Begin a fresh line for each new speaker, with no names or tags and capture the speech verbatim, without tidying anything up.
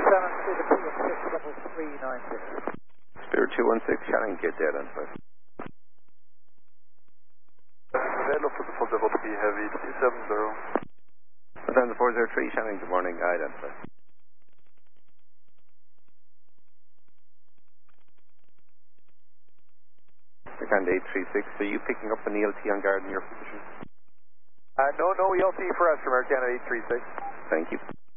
seven to the two one six double three nine six.
Spirit two one six, Shannon, get there then, please.
Hello for the full double P heavy, three seven zero.
Then the four zero three, Shannon, good morning, identify. Second eight three six, are you picking up an E L T on guard in your position?
Uh, no, no E L T for us from our Canada eight three six.
Thank you.